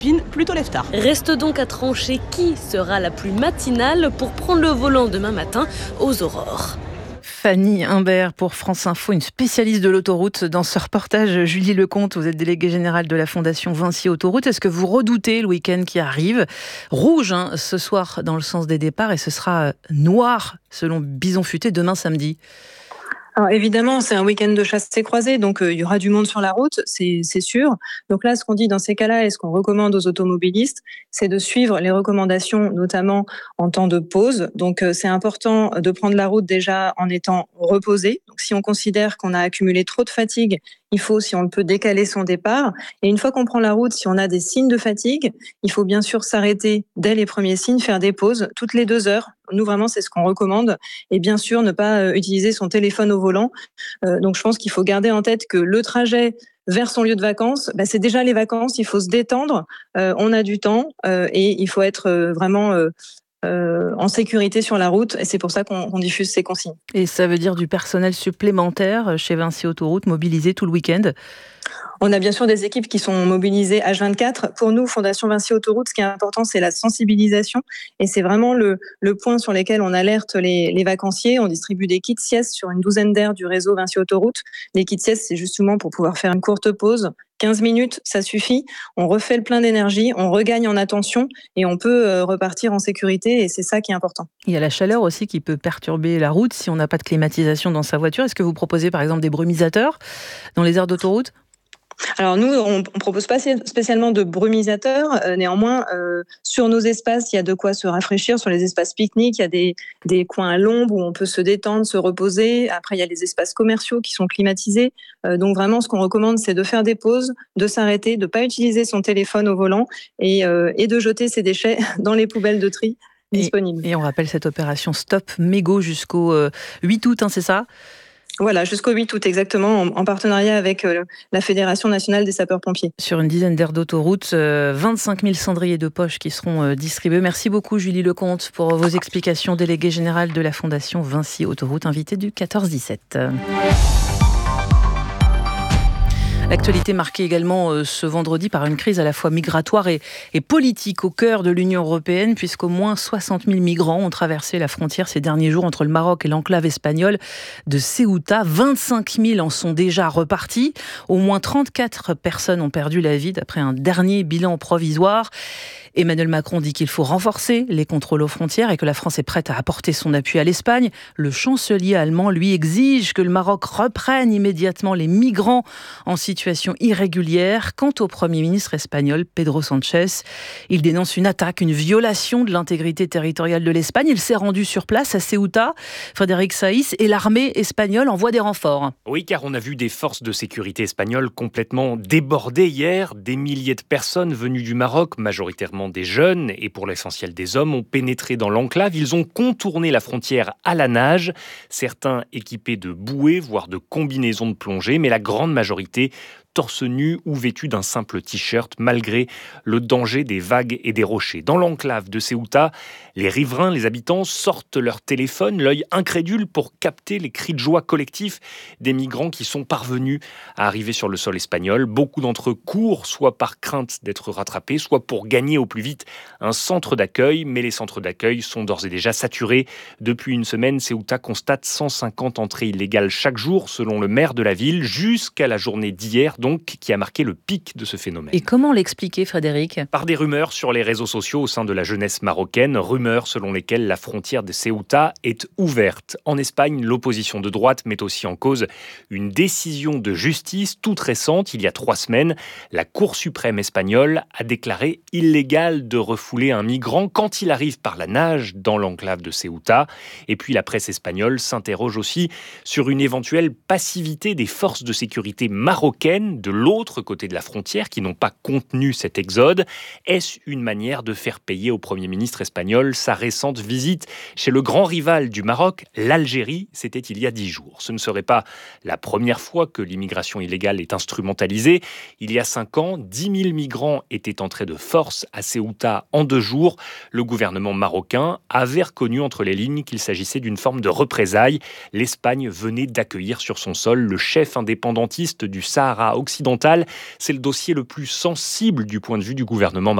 Plutôt lève-tard. Reste donc à trancher qui sera la plus matinale pour prendre le volant demain matin aux aurores. Fanny Imbert pour France Info, une spécialiste de l'autoroute. Dans ce reportage, Julie Lecomte, vous êtes déléguée générale de la Fondation Vinci Autoroute. Est-ce que vous redoutez le week-end qui arrive ? Rouge ce soir dans le sens des départs et ce sera noir selon Bison Futé demain samedi. Alors évidemment, c'est un week-end de chassés-croisés, donc il y aura du monde sur la route, c'est sûr. Donc là, ce qu'on dit dans ces cas-là et ce qu'on recommande aux automobilistes, c'est de suivre les recommandations, notamment en temps de pause. Donc c'est important de prendre la route déjà en étant reposé. Donc si on considère qu'on a accumulé trop de fatigue, il faut, si on le peut, décaler son départ. Et une fois qu'on prend la route, si on a des signes de fatigue, il faut bien sûr s'arrêter dès les premiers signes, faire des pauses toutes les 2 heures. Nous, vraiment, c'est ce qu'on recommande. Et bien sûr, ne pas utiliser son téléphone au volant. Donc, je pense qu'il faut garder en tête que le trajet vers son lieu de vacances, c'est déjà les vacances. Il faut se détendre. On a du temps et il faut être vraiment en sécurité sur la route. Et c'est pour ça qu'on diffuse ces consignes. Et ça veut dire du personnel supplémentaire chez Vinci Autoroute mobilisé tout le week-end ? On a bien sûr des équipes qui sont mobilisées H24. Pour nous, Fondation Vinci Autoroute, ce qui est important, c'est la sensibilisation. Et c'est vraiment le point sur lequel on alerte les vacanciers. On distribue des kits siestes sur une 12aine d'aires du réseau Vinci Autoroute. Les kits siestes, c'est justement pour pouvoir faire une courte pause. 15 minutes, ça suffit. On refait le plein d'énergie, on regagne en attention et on peut repartir en sécurité. Et c'est ça qui est important. Il y a la chaleur aussi qui peut perturber la route si on n'a pas de climatisation dans sa voiture. Est-ce que vous proposez par exemple des brumisateurs dans les aires d'autoroute ? Alors nous, on propose pas spécialement de brumisateurs. Néanmoins, sur nos espaces, il y a de quoi se rafraîchir. Sur les espaces pique-nique, il y a des coins à l'ombre où on peut se détendre, se reposer. Après, il y a les espaces commerciaux qui sont climatisés. Donc vraiment, ce qu'on recommande, c'est de faire des pauses, de s'arrêter, de pas utiliser son téléphone au volant et de jeter ses déchets dans les poubelles de tri disponibles. Et on rappelle cette opération Stop Mégots jusqu'au 8 août, c'est ça ? Voilà, jusqu'au 8 août exactement, en partenariat avec la Fédération nationale des sapeurs-pompiers. Sur une dizaine d'aires d'autoroute, 25 000 cendriers de poche qui seront distribués. Merci beaucoup Julie Lecomte pour vos explications, déléguée générale de la Fondation Vinci Autoroute, invitée du 14-17. L'actualité marquée également ce vendredi par une crise à la fois migratoire et politique au cœur de l'Union européenne, puisqu'au moins 60 000 migrants ont traversé la frontière ces derniers jours entre le Maroc et l'enclave espagnole de Ceuta. 25 000 en sont déjà repartis. Au moins 34 personnes ont perdu la vie d'après un dernier bilan provisoire. Emmanuel Macron dit qu'il faut renforcer les contrôles aux frontières et que la France est prête à apporter son appui à l'Espagne. Le chancelier allemand, lui, exige que le Maroc reprenne immédiatement les migrants en situation irrégulière. Quant au Premier ministre espagnol, Pedro Sánchez, il dénonce une attaque, une violation de l'intégrité territoriale de l'Espagne. Il s'est rendu sur place à Ceuta, Frédéric Saïs, et l'armée espagnole envoie des renforts. Oui, car on a vu des forces de sécurité espagnoles complètement débordées hier. Des milliers de personnes venues du Maroc, majoritairement des jeunes et pour l'essentiel des hommes, ont pénétré dans l'enclave. Ils ont contourné la frontière à la nage, certains équipés de bouées, voire de combinaisons de plongée, mais la grande majorité torse nu ou vêtu d'un simple t-shirt, malgré le danger des vagues et des rochers. Dans l'enclave de Ceuta, les riverains, les habitants sortent leur téléphone, l'œil incrédule pour capter les cris de joie collectifs des migrants qui sont parvenus à arriver sur le sol espagnol. Beaucoup d'entre eux courent, soit par crainte d'être rattrapés, soit pour gagner au plus vite un centre d'accueil. Mais les centres d'accueil sont d'ores et déjà saturés. Depuis une semaine, Ceuta constate 150 entrées illégales chaque jour, selon le maire de la ville, jusqu'à la journée d'hier, donc, qui a marqué le pic de ce phénomène. Et comment l'expliquer, Frédéric ? Par des rumeurs sur les réseaux sociaux au sein de la jeunesse marocaine, rumeurs selon lesquelles la frontière de Ceuta est ouverte. En Espagne, l'opposition de droite met aussi en cause une décision de justice toute récente, il y a 3 semaines. La Cour suprême espagnole a déclaré illégal de refouler un migrant quand il arrive par la nage dans l'enclave de Ceuta. Et puis la presse espagnole s'interroge aussi sur une éventuelle passivité des forces de sécurité marocaines de l'autre côté de la frontière qui n'ont pas contenu cet exode. Est-ce une manière de faire payer au Premier ministre espagnol sa récente visite chez le grand rival du Maroc, l'Algérie? C'était il y a 10 jours. Ce ne serait pas la première fois que l'immigration illégale est instrumentalisée. Il y a 5 ans, 10 000 migrants étaient entrés de force à Ceuta en 2 jours. Le gouvernement marocain avait reconnu entre les lignes qu'il s'agissait d'une forme de représailles. L'Espagne venait d'accueillir sur son sol le chef indépendantiste du Sahara occidentale. C'est le dossier le plus sensible du point de vue du gouvernement